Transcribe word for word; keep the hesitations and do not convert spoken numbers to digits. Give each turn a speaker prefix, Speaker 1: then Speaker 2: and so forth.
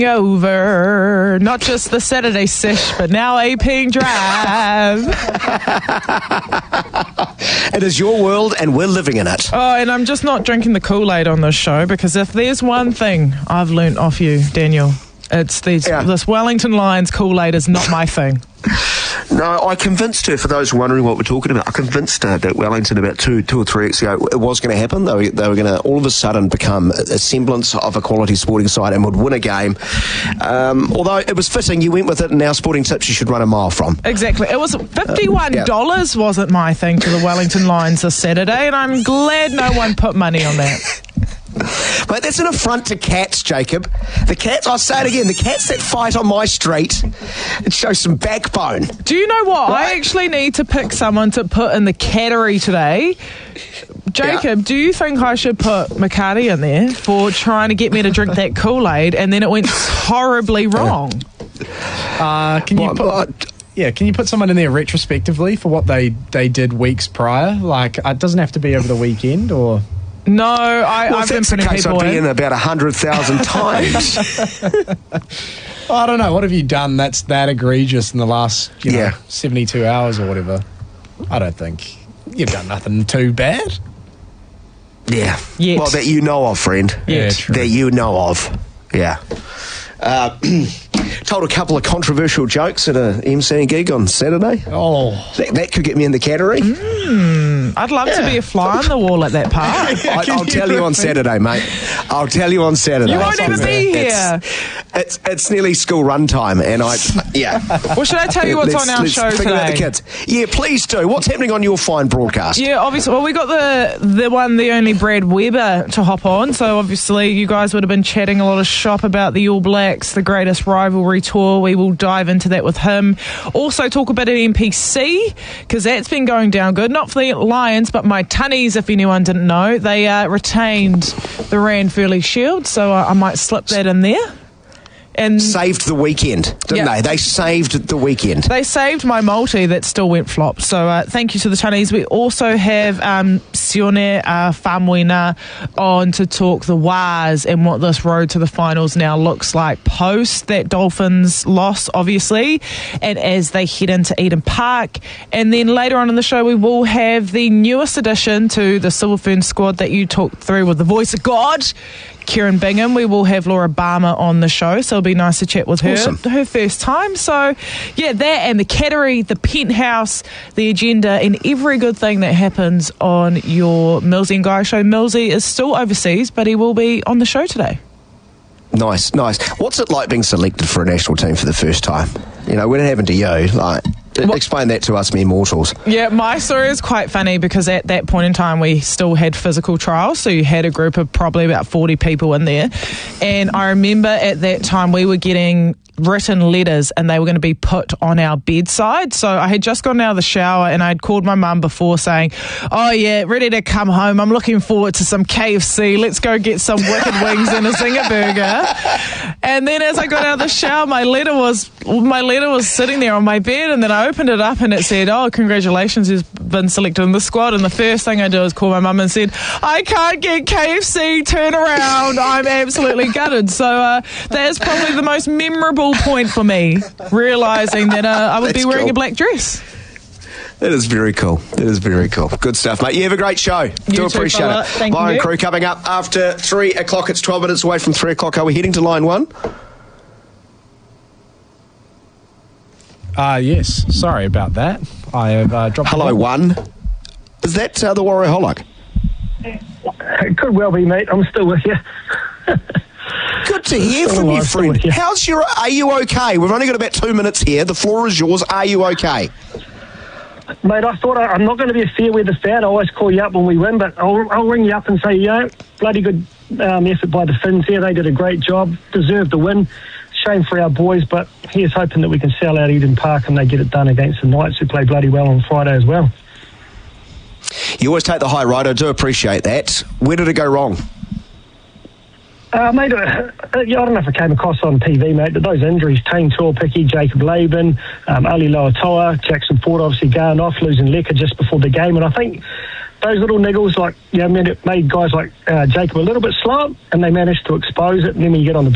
Speaker 1: over. Not just the Saturday sesh, but now A P Drive.
Speaker 2: It is your world and we're living in it.
Speaker 1: Oh, and I'm just not drinking the Kool-Aid on this show, because if there's one thing I've learnt off you, Daniel, it's these,
Speaker 2: yeah.
Speaker 1: this Wellington Lions Kool-Aid is not my thing.
Speaker 2: No, I convinced her, for those wondering what we're talking about, I convinced her that Wellington about two two or three weeks ago, it was going to happen. They were, they were going to all of a sudden become a semblance of a quality sporting side and would win a game. Um, although it was fitting, you went with it, and now Sporting Tips you should run a mile from.
Speaker 1: Exactly. It was fifty-one dollars
Speaker 2: uh, yeah.
Speaker 1: wasn't my thing to the Wellington Lions this Saturday, and I'm glad no one put money on that.
Speaker 2: Mate, that's an affront to cats, Jacob. The cats, I'll say it again, the cats that fight on my street, it shows some backbone.
Speaker 1: Do you know what?
Speaker 2: Right?
Speaker 1: I actually need to pick someone to put in the cattery today. Jacob, yeah. do you think I should put McCarty in there for trying to get me to drink that Kool-Aid, and then it went horribly wrong?
Speaker 3: Uh, can you
Speaker 2: what,
Speaker 3: put...
Speaker 2: what?
Speaker 3: Yeah, can you put someone in there retrospectively for what they, they did weeks prior? Like, it doesn't have to be over the weekend, or...
Speaker 1: No, I,
Speaker 2: well,
Speaker 1: I've been putting
Speaker 2: case,
Speaker 1: people
Speaker 2: I'd be
Speaker 1: in.
Speaker 2: in about a hundred thousand times.
Speaker 3: I don't know. What have you done that's that egregious in the last you know,
Speaker 2: yeah.
Speaker 3: seventy-two hours or whatever? I don't think you've done nothing too bad.
Speaker 2: Yeah.
Speaker 1: Yet.
Speaker 2: Well, that you know of, friend.
Speaker 3: Yeah, true.
Speaker 2: That you know of. Yeah. Uh, told a couple of controversial jokes at a emceeing gig on Saturday.
Speaker 3: Oh.
Speaker 2: That, that could get me in the category.
Speaker 1: Mm, I'd love yeah. to be a fly on the wall at that park.
Speaker 2: I, I'll tell you on Saturday, mate. I'll tell you on Saturday.
Speaker 1: You won't even be here.
Speaker 2: It's, it's, it's nearly school run time, and I, yeah.
Speaker 1: Well, should I tell you what's
Speaker 2: let's,
Speaker 1: on our
Speaker 2: let's
Speaker 1: show
Speaker 2: figure
Speaker 1: today?
Speaker 2: Out the kids. Yeah, please do. What's happening on your fine broadcast?
Speaker 1: Yeah, obviously. Well, we got the the one, the only Brad Weber to hop on. So obviously, you guys would have been chatting a lot of shop about the All Blacks, the greatest rivalry tour. We will dive into that with him. Also, talk a bit of N P C, because that's been going down good. Not for the Lions, but my Tunnies, if anyone didn't know, they uh, retained the Ranfurly Shield, so uh, I might slip that in there. And
Speaker 2: saved the weekend, didn't
Speaker 1: yeah.
Speaker 2: they? They saved the weekend.
Speaker 1: They saved my multi that still went flop. So uh, thank you to the Tunnies. We also have um, Sione uh, Famuina on to talk the Wars and what this road to the finals now looks like post that Dolphins loss, obviously, and as they head into Eden Park. And then later on in the show, we will have the newest addition to the Silver Fern squad that you talked through with the voice of God, Kieran Bingham. We will have Laura Barmer on the show, so it'll be nice to chat with her.
Speaker 2: Awesome.
Speaker 1: Her first time. So, yeah, that and the cattery, the penthouse, the agenda, and every good thing that happens on your Millsy and Guy show. Millsy is still overseas, but he will be on the show today.
Speaker 2: Nice, nice. What's it like being selected for a national team for the first time? You know, when it happened to you, like... Well, explain that to us mere mortals.
Speaker 1: Yeah, my story is quite funny because at that point in time we still had physical trials, so you had a group of probably about forty people in there, and I remember at that time we were getting written letters and they were going to be put on our bedside. So I had just gotten out of the shower and I'd called my mum before saying, oh yeah, ready to come home, I'm looking forward to some K F C, let's go get some wicked wings and a zinger burger. And then as I got out of the shower, my letter was my letter was sitting there on my bed, and then I opened it up and it said, oh, congratulations, you've been selected in the squad. And the first thing I did was call my mum and said, I can't get K F C, turn around, I'm absolutely gutted. So uh, that is probably the most memorable point for me, realising that uh, I would That's be wearing cool. a black dress.
Speaker 2: That is very cool. That is very cool. Good stuff, mate. You have a great show.
Speaker 1: You
Speaker 2: Do
Speaker 1: too,
Speaker 2: appreciate
Speaker 1: fella.
Speaker 2: it.
Speaker 1: Thank
Speaker 2: Myron
Speaker 1: you.
Speaker 2: Crew coming up after three o'clock. It's twelve minutes away from three o'clock. Are we heading to line one?
Speaker 3: Uh, yes. Sorry about that. I have uh, dropped...
Speaker 2: Hello, one. Is that uh, the Warrior Hollock?
Speaker 4: It could well be, mate. I'm still with you.
Speaker 2: Good to hear from you, friend. How's your... Are you okay? We've only got about two minutes here. The floor is yours. Are you okay?
Speaker 4: Mate, I thought I, I'm not going to be a fair weather fan. I always call you up when we win, but I'll, I'll ring you up and say, you know, bloody good um, effort by the Finns here. They did a great job. Deserved the win. Shame for our boys, but here's hoping that we can sell out Eden Park and they get it done against the Knights, who play bloody well on Friday as well.
Speaker 2: You always take the high road. I do appreciate that. Where did it go wrong?
Speaker 4: Uh, mate, uh, yeah, I don't know if it came across on T V, mate, but those injuries, Tane Tuaupiki, Jacob Laban, um, Ali Loatoa, Jackson Ford obviously going off, losing Lecker just before the game, and I think those little niggles, like, you know, made, made guys like uh, Jacob a little bit slow, and they managed to expose it, and then when you get on the